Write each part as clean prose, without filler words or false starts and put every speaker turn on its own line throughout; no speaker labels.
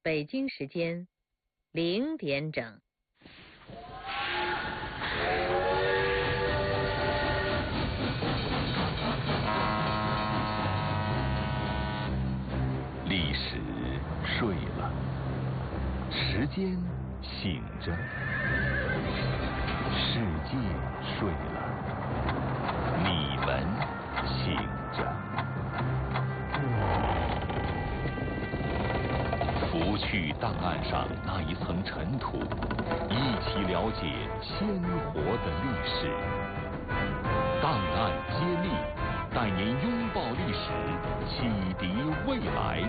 北京时间0点整。
历史睡了，时间醒着，世界睡了，你们醒着。拂去档案上那一层尘土，一起了解鲜活的历史。档案揭秘，带您拥抱历史，启迪未来。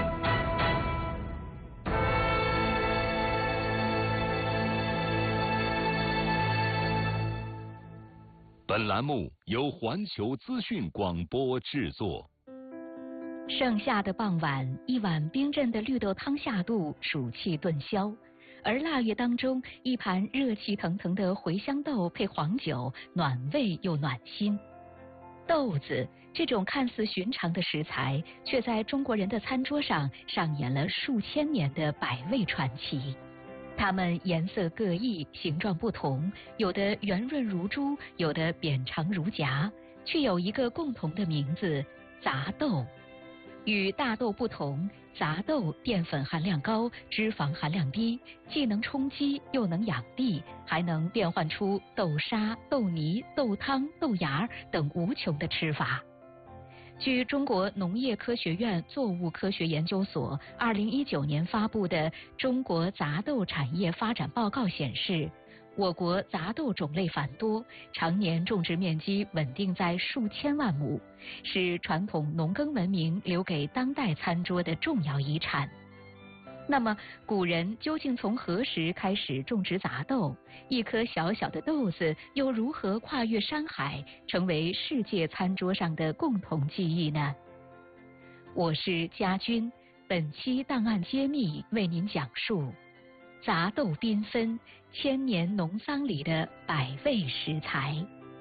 本栏目由环球资讯广播制作。
盛夏的傍晚，一碗冰镇的绿豆汤下肚，暑气顿消；而腊月当中，一盘热气腾腾的茴香豆配黄酒，暖胃又暖心。豆子这种看似寻常的食材，却在中国人的餐桌上上演了数千年的百味传奇。它们颜色各异，形状不同，有的圆润如珠，有的扁长如夹，却有一个共同的名字——杂豆。与大豆不同，杂豆淀粉含量高，脂肪含量低，既能充饥又能养地，还能变换出豆沙、豆泥、豆汤、豆芽等无穷的吃法。据中国农业科学院作物科学研究所2019年发布的《中国杂豆产业发展报告》显示，我国杂豆种类繁多，常年种植面积稳定在数千万亩，是传统农耕文明留给当代餐桌的重要遗产。那么，古人究竟从何时开始种植杂豆？一颗小小的豆子又如何跨越山海，成为世界餐桌上的共同记忆呢？我是佳君，本期档案揭秘为您讲述杂豆缤纷，千年农桑里的百味食材。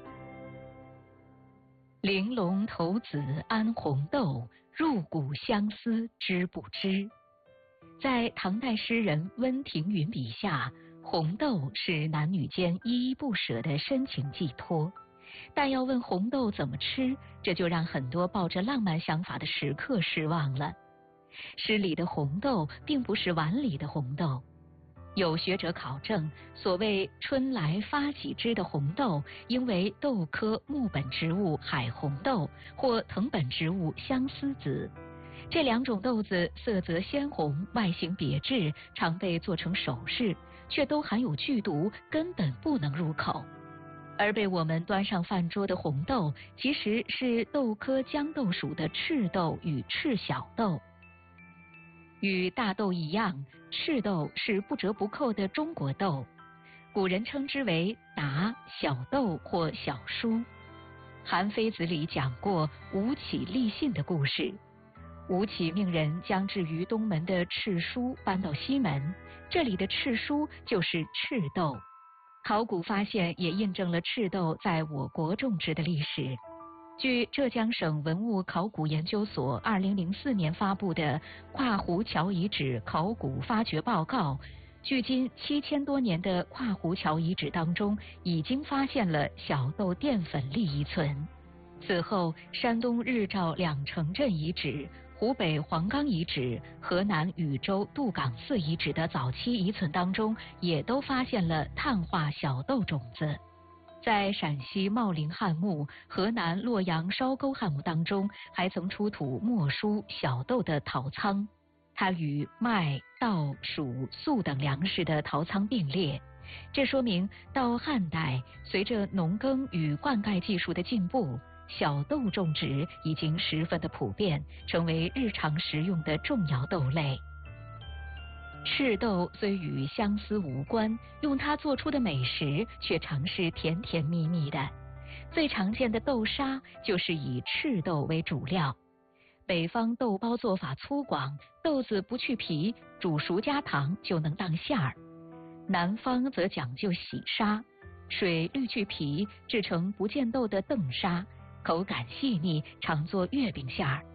玲珑骰子安红豆，入骨相思知不知？在唐代诗人温庭筠笔下，红豆是男女间依依不舍的深情寄托。但要问红豆怎么吃，这就让很多抱着浪漫想法的食客失望了。诗里的红豆并不是碗里的红豆。有学者考证，所谓春来发几枝的红豆，应为豆科木本植物海红豆或藤本植物相思子。这两种豆子色泽鲜红，外形别致，常被做成首饰，却都含有剧毒，根本不能入口。而被我们端上饭桌的红豆，其实是豆科豇豆属的赤豆与赤小豆。与大豆一样，赤豆是不折不扣的中国豆，古人称之为达、小豆或小舒。《韩非子》里讲过吴起立信的故事。吴起命人将置于东门的赤书搬到西门，这里的赤书就是赤豆。考古发现也印证了赤豆在我国种植的历史。据浙江省文物考古研究所2004年发布的《跨湖桥遗址考古发掘报告》，距今7000多年的跨湖桥遗址当中，已经发现了小豆淀粉粒遗存。此后，山东日照两城镇遗址、湖北黄冈遗址、河南禹州杜岗寺遗址的早期遗存当中，也都发现了碳化小豆种子。在陕西茂陵汉墓、河南洛阳烧沟汉墓当中，还曾出土墨书小豆的陶仓，它与麦、稻、黍、粟等粮食的陶仓并列。这说明到汉代，随着农耕与灌溉技术的进步，小豆种植已经十分的普遍，成为日常食用的重要豆类。赤豆虽与相思无关，用它做出的美食却常是甜甜蜜蜜的。最常见的豆沙就是以赤豆为主料。北方豆包做法粗犷，豆子不去皮，煮熟加糖就能当馅儿。南方则讲究洗沙，水滤去皮，制成不见豆的澄沙，口感细腻，常做月饼馅儿。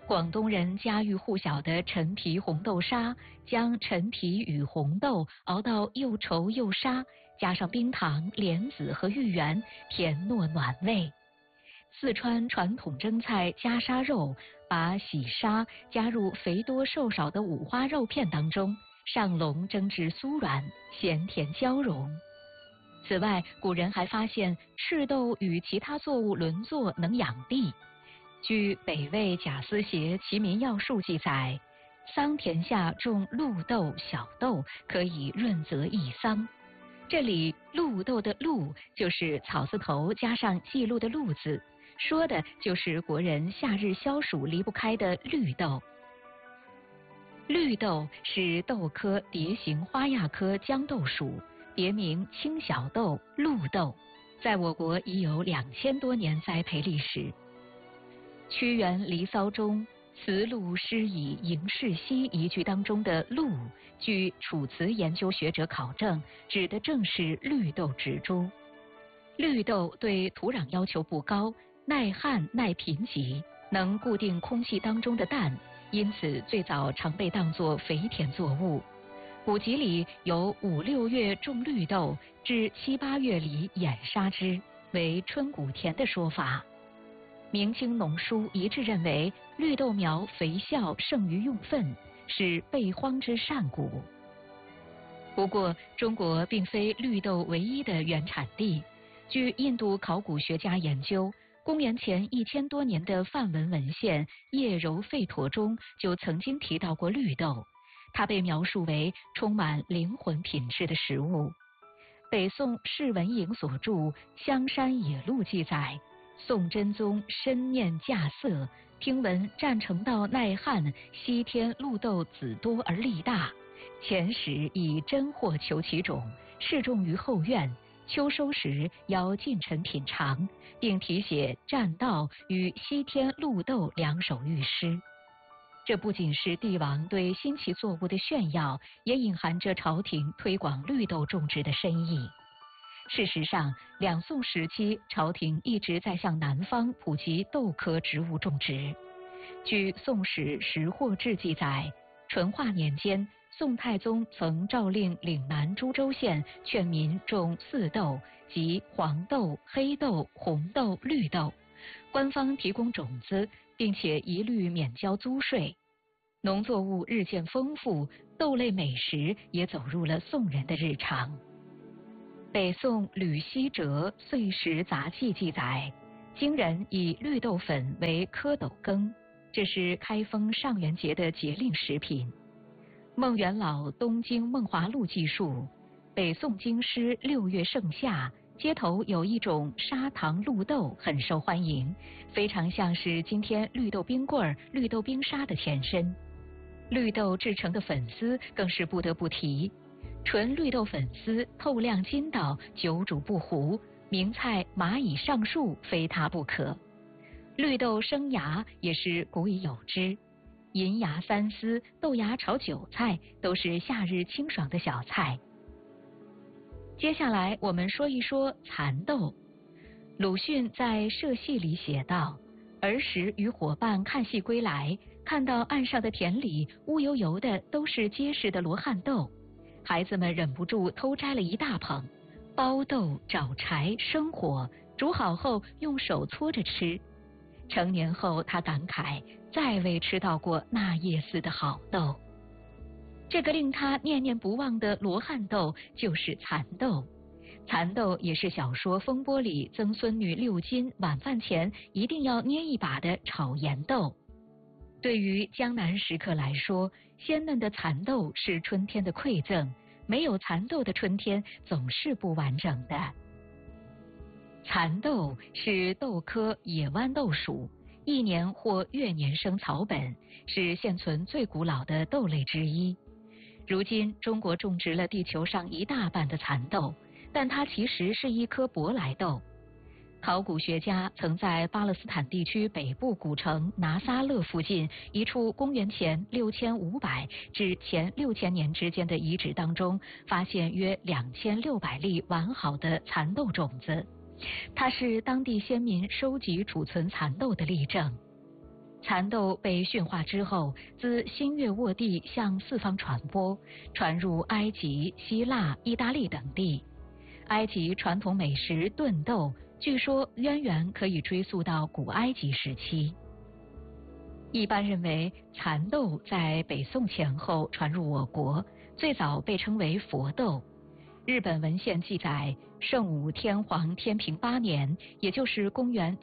广东人家喻户晓的陈皮红豆沙，将陈皮与红豆熬到又稠又沙，加上冰糖、莲子和芋圆，甜糯暖胃。四川传统蒸菜夹沙肉，把洗沙加入肥多瘦少的五花肉片当中，上笼蒸至酥软，咸甜交融。此外，古人还发现赤豆与其他作物轮作能养地。据北魏贾思勰《齐民要术》记载，桑田下种露豆、小豆，可以润泽益桑。这里露豆的露就是草字头加上记录的录字，说的就是国人夏日消暑离不开的绿豆。绿豆是豆科蝶形花亚科豇豆属，别名青小豆、露豆，在我国已有2000多年栽培历史。屈原《离骚》中“辞露诗以迎世熙”一句当中的“露”，据楚辞研究学者考证，指的正是绿豆植株。绿豆对土壤要求不高，耐旱耐贫瘠，能固定空气当中的氮，因此最早常被当作肥田作物。古籍里有5、6月种绿豆，至7、8月里掩杀之，为春谷田的说法。明清农书一致认为，绿豆苗肥效胜于用粪，是备荒之善谷。不过，中国并非绿豆唯一的原产地。据印度考古学家研究，公元前1000多年的梵文文献《叶柔吠陀》中就曾经提到过绿豆，它被描述为充满灵魂品质的食物。北宋释文颖所著《香山野录》记载，宋真宗深念稼穑，听闻占城道耐旱，西天露豆子多而力大，遣使以真货求其种，示种于后院。秋收时邀近臣品尝，并题写占道与西天露豆2首御诗。这不仅是帝王对新奇作物的炫耀，也隐含着朝廷推广绿豆种植的深意。事实上，两宋时期，朝廷一直在向南方普及豆科植物种植。据《宋史识货志》记载，淳化年间，宋太宗曾诏令岭南株洲县劝民种4豆，即黄豆、黑豆、红豆、绿豆，官方提供种子，并且一律免交租税。农作物日渐丰富，豆类美食也走入了宋人的日常。北宋吕希哲《岁时杂记》记载，京人以绿豆粉为蝌蚪羹，这是开封上元节的节令食品。孟元老《东京梦华录》记述，北宋京师6月盛夏，街头有一种砂糖露豆很受欢迎，非常像是今天绿豆冰棍、绿豆冰沙的前身。绿豆制成的粉丝更是不得不提。纯绿豆粉丝透亮筋道，久煮不糊，名菜蚂蚁上树非它不可。绿豆生芽也是古已有之，银芽三丝、豆芽炒韭菜都是夏日清爽的小菜。接下来我们说一说蚕豆。鲁迅在《社戏》里写道，儿时与伙伴看戏归来，看到岸上的田里乌油油的都是结实的罗汉豆，孩子们忍不住偷摘了一大捧，包豆、找柴、生火，煮好后用手搓着吃。成年后他感慨，再未吃到过那夜似的好豆。这个令他念念不忘的罗汉豆就是蚕豆。蚕豆也是小说《风波》里曾孙女6斤晚饭前一定要捏一把的炒盐豆。对于江南食客来说，鲜嫩的蚕豆是春天的馈赠，没有蚕豆的春天总是不完整的。蚕豆是豆科野豌豆属，一年或月年生草本，是现存最古老的豆类之一。如今中国种植了地球上一大半的蚕豆，但它其实是一颗舶来豆。考古学家曾在巴勒斯坦地区北部古城拿撒勒附近一处公元前6500至前6000年之间的遗址当中，发现约2600粒完好的蚕豆种子，它是当地先民收集储存蚕豆的例证。 蚕豆被驯化之后，自新月沃地向四方传播，传入埃及、希腊、意大利等地。埃及传统美食炖豆，据说渊源可以追溯到古埃及时期。一般认为，蚕豆在北宋前后传入我国，最早被称为佛豆。日本文献记载，圣武天皇天平8年，也就是公元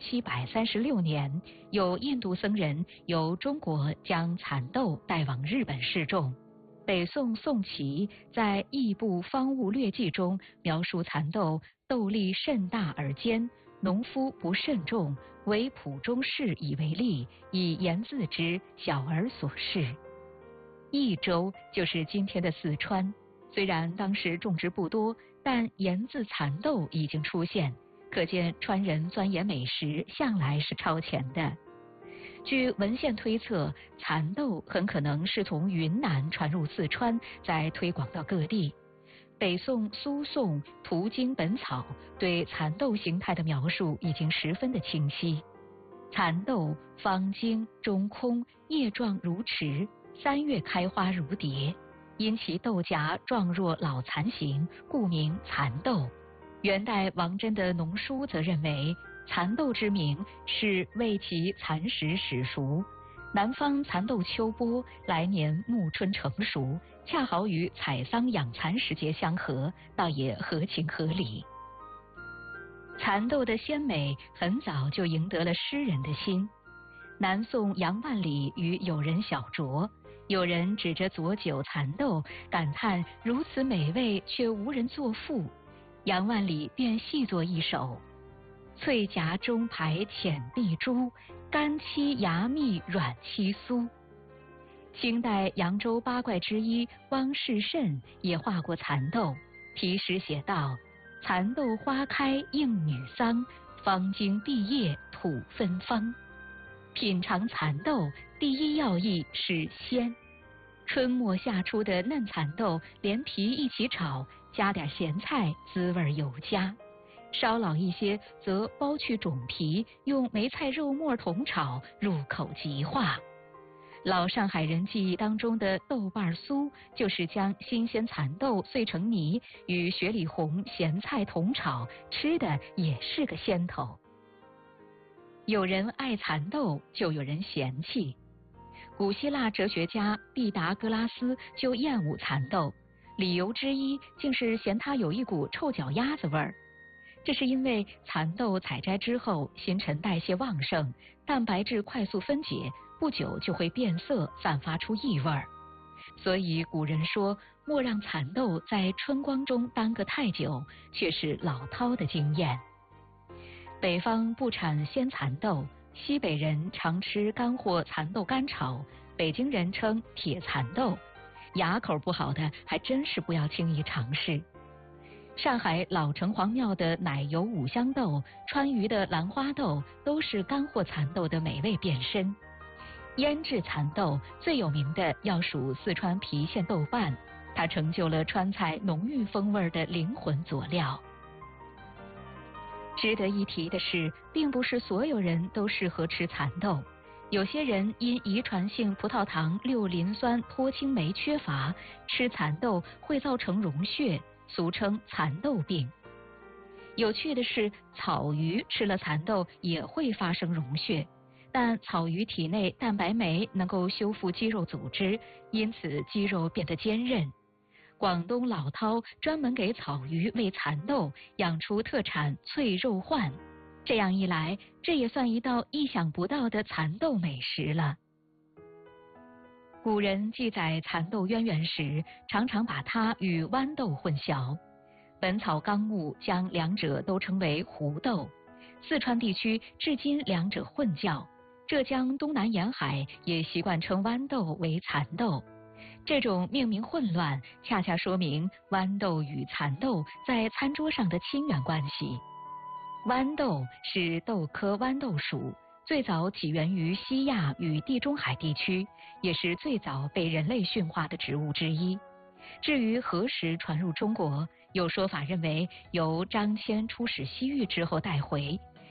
736年，有印度僧人由中国将蚕豆带往日本示众。北宋宋祁在《异部方物略记》中描述蚕豆豆粒甚大而尖，农夫不慎重，为圃中士以为例，以言自之，小儿所视。益州就是今天的四川。虽然当时种植不多，但盐渍蚕豆已经出现，可见川人钻研美食向来是超前的。据文献推测，蚕豆很可能是从云南传入四川，再推广到各地。北宋苏颂《图经本草》对蚕豆形态的描述已经十分的清晰。蚕豆方茎中空，叶状如池，3月开花如蝶。因其豆荚状若老蚕形，故名蚕豆。元代王真的农书则认为，蚕豆之名是为其蚕食始熟。南方蚕豆秋播，来年暮春成熟，恰好与采桑养蚕时节相合，倒也合情合理。蚕豆的鲜美很早就赢得了诗人的心。南宋杨万里与友人小酌，有人指着佐酒蚕豆，感叹如此美味，却无人作赋。杨万里便细作一首：脆荚中排浅碧珠，干期芽密软稀酥。清代扬州八怪之一汪士慎也画过蚕豆，题诗写道：蚕豆花开应女桑，方茎碧叶吐芬芳。品尝蚕豆，第一要义是鲜。春末夏初的嫩蚕豆，连皮一起炒，加点咸菜，滋味尤佳。稍老一些，则剥去种皮，用梅菜肉末同炒，入口即化。老上海人记忆当中的豆瓣酥，就是将新鲜蚕豆碎成泥，与雪里红、咸菜同炒，吃的也是个鲜头。有人爱蚕豆，就有人嫌弃。古希腊哲学家毕达哥拉斯就厌恶蚕豆，理由之一竟是嫌它有一股臭脚丫子味儿。这是因为蚕豆采摘之后，新陈代谢旺盛，蛋白质快速分解，不久就会变色，散发出异味儿。所以古人说，莫让蚕豆在春光中耽搁太久，却是老饕的经验。北方不产鲜蚕豆，西北人常吃干货蚕豆干炒，北京人称铁蚕豆。牙口不好的还真是不要轻易尝试。上海老城隍庙的奶油五香豆、川渝的兰花豆都是干货蚕豆的美味变身。腌制蚕豆最有名的要数四川郫县豆瓣，它成就了川菜浓郁风味的灵魂佐料。值得一提的是，并不是所有人都适合吃蚕豆，有些人因遗传性葡萄糖6磷酸脱氢酶缺乏，吃蚕豆会造成溶血，俗称蚕豆病。有趣的是，草鱼吃了蚕豆也会发生溶血，但草鱼体内蛋白酶能够修复肌肉组织，因此肌肉变得坚韧。广东老饕专门给草鱼喂蚕豆，养出特产脆肉鲩。这样一来，这也算一道意想不到的蚕豆美食了。古人记载蚕豆渊源时，常常把它与豌豆混淆。《本草纲目》将两者都称为胡豆。四川地区至今两者混叫，浙江东南沿海也习惯称豌豆为蚕豆。这种命名混乱，恰恰说明豌豆与蚕豆在餐桌上的亲缘关系。豌豆是豆科豌豆属，最早起源于西亚与地中海地区，也是最早被人类驯化的植物之一。至于何时传入中国，有说法认为由张骞出使西域之后带回，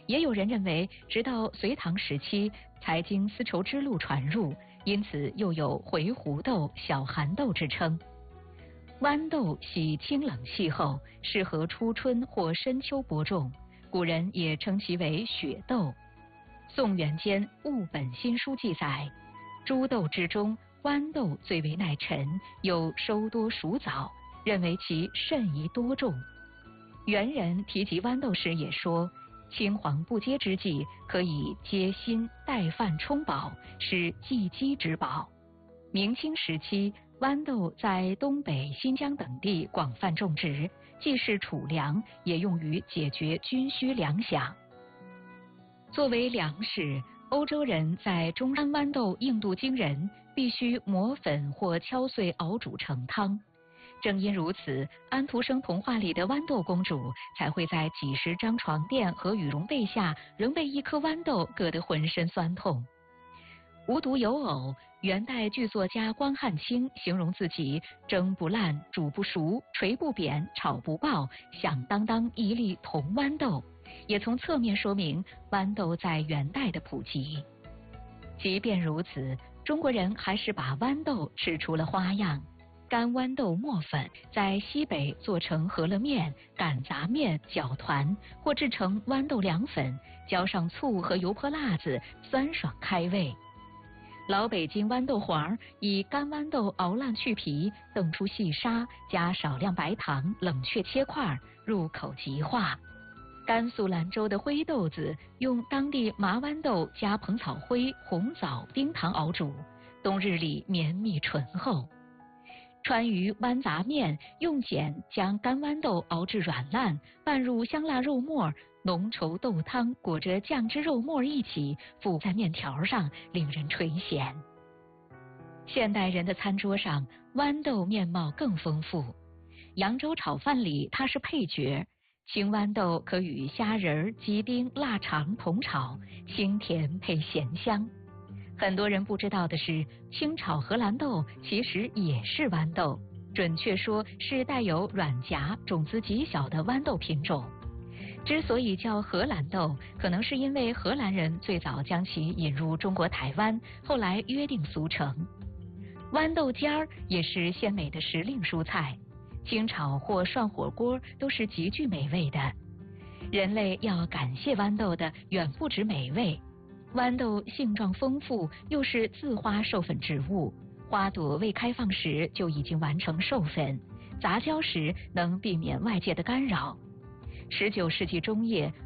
也有人认为，直到隋唐时期才经丝绸之路传入，因此又有回鹘豆、小寒豆之称。豌豆喜清冷气候，适合初春或深秋播种，古人也称其为雪豆。宋元间《务本新书》记载，诸豆之中，豌豆最为耐沉，又收多熟早，认为其甚宜多种。元人提及豌豆时也说，青黄不接之际，可以接薪代饭充饱，是济饥之宝。明清时期，豌豆在东北、新疆等地广泛种植，既是储粮，也用于解决军需粮饷。作为粮食，欧洲人在中山豌豆硬度惊人，必须磨粉或敲碎熬煮成汤。正因如此，安徒生童话里的豌豆公主才会在几十张床垫和羽绒被下，仍被一颗豌豆硌得浑身酸痛。无独有偶，元代剧作家关汉卿形容自己蒸不烂、煮不熟、捶不扁、炒不爆，响当当一粒铜豌豆，也从侧面说明豌豆在元代的普及。即便如此，中国人还是把豌豆吃出了花样。干豌豆磨粉在西北做成饸饹面、擀杂面、饺团，或制成豌豆凉粉，浇上醋和油泼辣子，酸爽开胃。老北京豌豆黄以干豌豆熬烂去皮，澄出细沙，加少量白糖，冷却切块，入口即化。甘肃兰州的灰豆子用当地麻豌豆加蓬草灰、红枣、冰糖熬煮，冬日里绵密醇厚。川渝豌杂面用碱将干豌豆熬至软烂，拌入香辣肉末，浓稠豆汤裹着酱汁肉末一起覆在面条上，令人垂涎。现代人的餐桌上，豌豆面貌更丰富。扬州炒饭里它是配角，青豌豆可与虾仁、鸡丁、腊肠同炒，清甜配咸香。很多人不知道的是，清炒荷兰豆其实也是豌豆，准确说是带有软荚、种子极小的豌豆品种。之所以叫荷兰豆，可能是因为荷兰人最早将其引入中国台湾，后来约定俗成。豌豆尖儿也是鲜美的时令蔬菜，清炒或涮火锅都是极具美味的。人类要感谢豌豆的远不止美味。豌豆性状丰富，又是自花授粉植物，花朵未开放时就已经完成授粉，杂交时能避免外界的干扰。19世纪中叶，